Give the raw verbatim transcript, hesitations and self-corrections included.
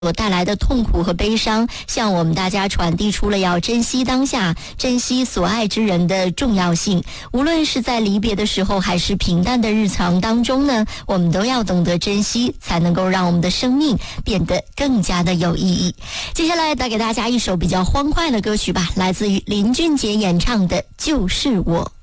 所带来的痛苦和悲伤，向我们大家传递出了要珍惜当下、珍惜所爱之人的重要性。无论是在离别的时候，还是平淡的日常当中呢，我们都要懂得珍惜，才能够让我们的生命变得更加的有意义。接下来带给大家一首比较欢快的歌曲吧，来自于林俊杰演唱的《就是我》。